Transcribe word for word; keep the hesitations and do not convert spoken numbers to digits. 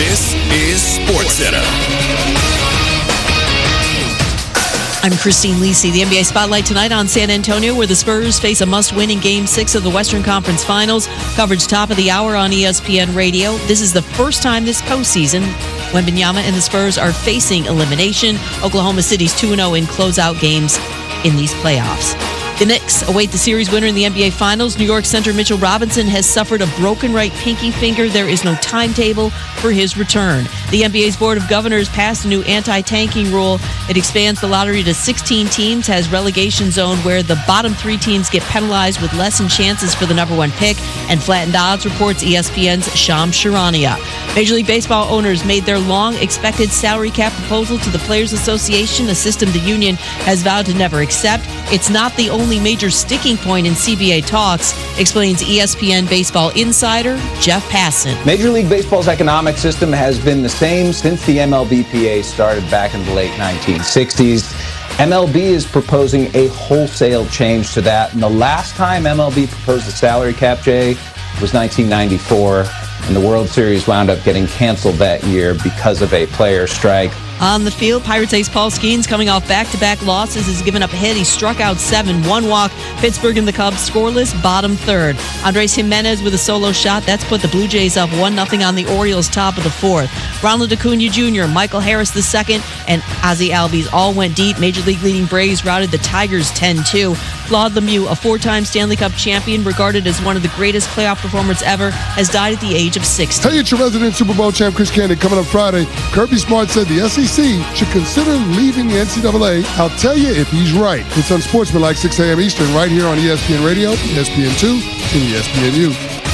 This is SportsCenter. I'm Christine Lisi. The N B A Spotlight tonight on San Antonio, where the Spurs face a must-win in Game six of the Western Conference Finals. Coverage top of the hour on E S P N Radio. This is the first time this postseason Wembanyama and the Spurs are facing elimination. Oklahoma City's two and oh in closeout games in these playoffs. The Knicks await the series winner in the N B A Finals. New York center Mitchell Robinson has suffered a broken right pinky finger. There is no timetable for his return. The N B A's Board of Governors passed a new anti-tanking rule. It expands the lottery to sixteen teams, has relegation zone where the bottom three teams get penalized with lessened chances for the number one pick, and flattened odds, reports E S P N's Shams Charania. Major League Baseball owners made their long-expected salary cap proposal to the Players Association, a system the union has vowed to never accept. It's not the only major sticking point in C B A talks, explains E S P N baseball insider Jeff Passan. Major League Baseball's economic system has been the same since the M L B P A started back in the late nineteen sixties. M L B is proposing a wholesale change to that, and the last time M L B proposed a salary cap, Jay, was nineteen ninety-four, and the World Series wound up getting canceled that year because of a player strike. On the field, Pirates ace Paul Skeens, coming off back-to-back losses, has given up a hit. He struck out seven, one walk. Pittsburgh and the Cubs scoreless, bottom third. Andres Jimenez with a solo shot. That's put the Blue Jays up one nothing on the Orioles, top of the fourth. Ronald Acuna Junior, Michael Harris the second, and Ozzie Albies all went deep. Major League leading Braves routed the Tigers ten two. Claude Lemieux, a four-time Stanley Cup champion, regarded as one of the greatest playoff performers ever, has died at the age of sixty. Hey, it's your resident Super Bowl champ, Chris Candy. Coming up Friday, Kirby Smart said the S E C should consider leaving the N C double A. I'll tell you if he's right. It's Unsportsmanlike, six a.m. Eastern, right here on E S P N Radio, E S P N two, and E S P N U.